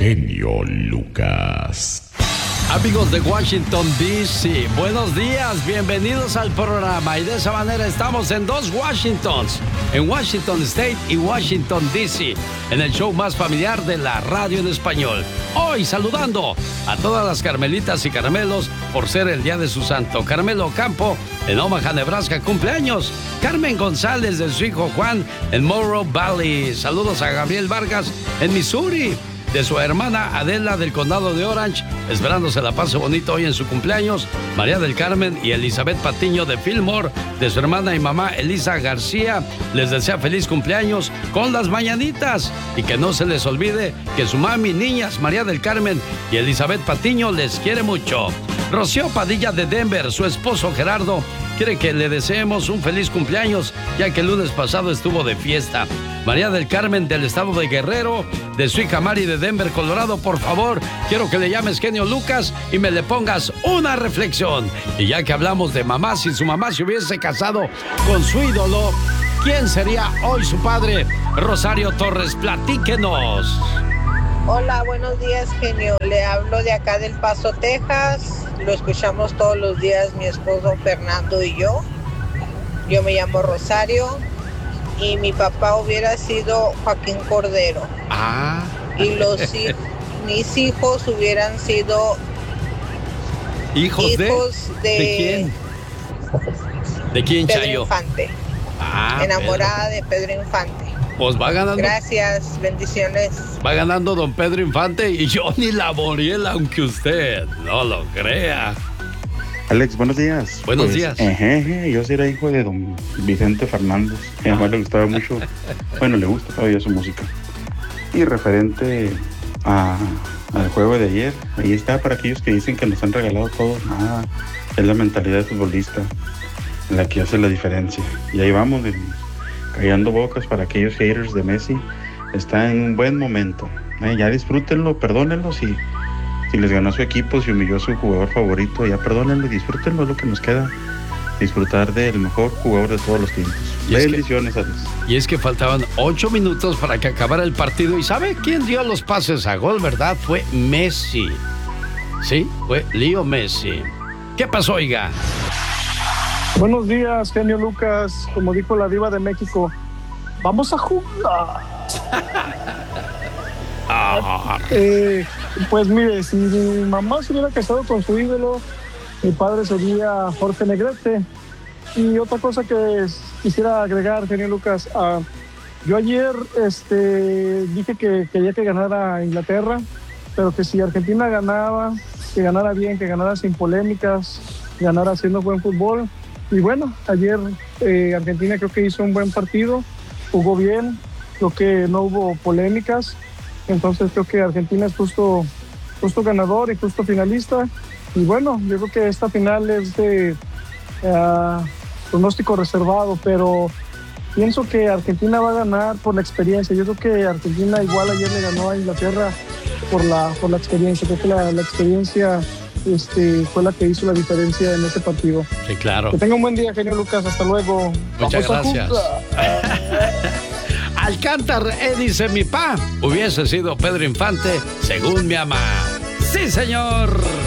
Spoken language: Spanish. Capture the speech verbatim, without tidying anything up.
genio Lucas. Amigos de Washington, D C, buenos días, bienvenidos al programa. Y de esa manera estamos en dos Washingtons, en Washington State y Washington, D C, en el show más familiar de la radio en español. Hoy saludando a todas las Carmelitas y Carmelos por ser el día de su santo. Carmelo Campo en Omaha, Nebraska, cumpleaños. Carmen González de su hijo Juan en Morrow Valley. Saludos a Gabriel Vargas en Missouri, de su hermana Adela del condado de Orange, esperando se la pase bonito hoy en su cumpleaños. María del Carmen y Elizabeth Patiño de Fillmore, de su hermana y mamá Elisa García, les desea feliz cumpleaños con las mañanitas. Y que no se les olvide que su mami, niñas, María del Carmen y Elizabeth Patiño, les quiere mucho. Rocío Padilla de Denver, su esposo Gerardo, quiere que le deseemos un feliz cumpleaños, ya que el lunes pasado estuvo de fiesta. María del Carmen del estado de Guerrero, de su hija Mari de Denver, Colorado, por favor, quiero que le llames genio Lucas y me le pongas una reflexión. Y ya que hablamos de mamá, si su mamá se hubiese casado con su ídolo, ¿quién sería hoy su padre? Rosario Torres, platíquenos. Hola, buenos días, genio. Le hablo de acá del Paso, Texas. Lo escuchamos todos los días mi esposo Fernando y yo. Yo me llamo Rosario y mi papá hubiera sido Joaquín Cordero. Ah. Y los mis hijos hubieran sido hijos, hijos de, de ¿de quién? ¿De quién, Pedro Chayo? Infante. Ah, enamorada Pedro. de Pedro Infante. Pues va ganando. Gracias, bendiciones. Va ganando don Pedro Infante y yo ni la Boriel, aunque usted no lo crea. Alex, buenos días. Buenos pues, días. Eje, yo sí era hijo de don Vicente Fernández. A mi mamá le gustaba mucho, bueno, le gusta todavía su música. Y referente a, al juego de ayer, ahí está para aquellos que dicen que nos han regalado todo. Nada, es la mentalidad de futbolista la que hace la diferencia. Y ahí vamos, de, callando bocas para aquellos haters de Messi. Está en un buen momento. Eh, ya disfrútenlo, perdónenlo si, si les ganó su equipo, si humilló a su jugador favorito, ya perdónenlo y disfrútenlo, es lo que nos queda. Disfrutar del mejor jugador de todos los tiempos. Y es Bendiciones, que, Alex. Y es que faltaban ocho minutos para que acabara el partido. ¿Y sabe quién dio los pases a gol, verdad? Fue Messi. Sí, fue Leo Messi. ¿Qué pasó, oiga? Buenos días, genio Lucas. Como dijo la diva de México, vamos a jugar. Ah. eh, pues mire, si mi mamá se hubiera casado con su ídolo, mi padre sería Jorge Negrete. Y otra cosa que quisiera agregar, genio Lucas, uh, yo ayer este, dije que quería que ganara Inglaterra, pero que si Argentina ganaba, que ganara bien, que ganara sin polémicas, ganara haciendo buen fútbol. Y bueno, ayer eh, Argentina creo que hizo un buen partido, jugó bien, creo que no hubo polémicas, entonces creo que Argentina es justo, justo ganador y justo finalista. Y bueno, yo creo que esta final es de uh, pronóstico reservado, pero pienso que Argentina va a ganar por la experiencia. Yo creo que Argentina igual ayer le ganó a Inglaterra por la, por la experiencia. Creo que la, la experiencia este, fue la que hizo la diferencia en ese partido. Sí, claro. Que tenga un buen día, genio Lucas. Hasta luego. Muchas gracias. Alcántar, eh, dice mi pa, hubiese sido Pedro Infante, según mi mamá. ¡Sí, señor!